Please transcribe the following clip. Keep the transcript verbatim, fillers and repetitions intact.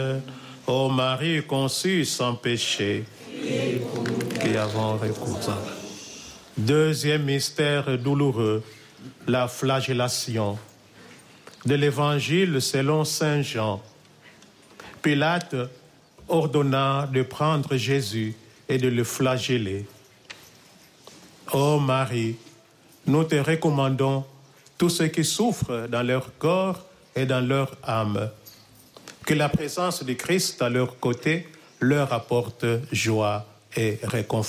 Ô Marie conçue sans péché, qui avons recours. Deuxième mystère douloureux, la flagellation. De l'Évangile selon saint Jean. Pilate ordonna de prendre Jésus et de le flageller. Ô Marie, nous te recommandons tous ceux qui souffrent dans leur corps et dans leur âme. Que la présence de Christ à leur côté leur apporte joie et réconfort.